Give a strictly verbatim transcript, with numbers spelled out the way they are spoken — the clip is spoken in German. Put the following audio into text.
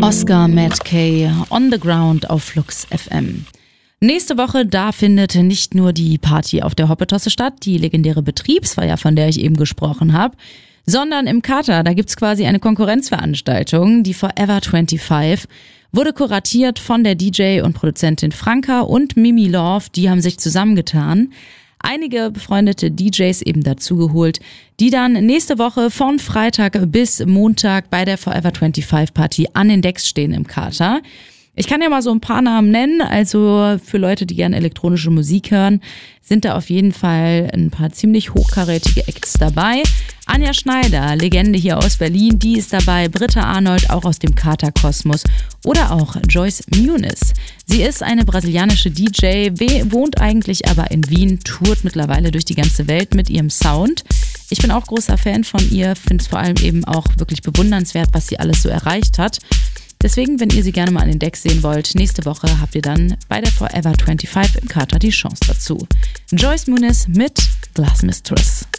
Oscar Matt Kay, On the Ground auf Flux F M. Nächste Woche, da findet nicht nur die Party auf der Hoppetosse statt, die legendäre Betriebsfeier, von der ich eben gesprochen habe, sondern im Katar, da gibt's quasi eine Konkurrenzveranstaltung, die Forever fünfundzwanzig, wurde kuratiert von der D J und Produzentin Franka und Mimi Love, die haben sich zusammengetan. Einige befreundete D Js eben dazugeholt, die dann nächste Woche von Freitag bis Montag bei der Forever fünfundzwanzig Party an den Decks stehen im Katar. Ich kann ja mal so ein paar Namen nennen, also für Leute, die gerne elektronische Musik hören, sind da auf jeden Fall ein paar ziemlich hochkarätige Acts dabei. Anja Schneider, Legende hier aus Berlin, die ist dabei, Britta Arnold, auch aus dem Kater-Kosmos, oder auch Joyce Muniz. Sie ist eine brasilianische D J, wohnt eigentlich aber in Wien, tourt mittlerweile durch die ganze Welt mit ihrem Sound. Ich bin auch großer Fan von ihr, finde es vor allem eben auch wirklich bewundernswert, was sie alles so erreicht hat. Deswegen, wenn ihr sie gerne mal an den Decks sehen wollt, nächste Woche habt ihr dann bei der Forever fünfundzwanzig im Katar die Chance dazu. Joyce Muniz mit Glass Mistress.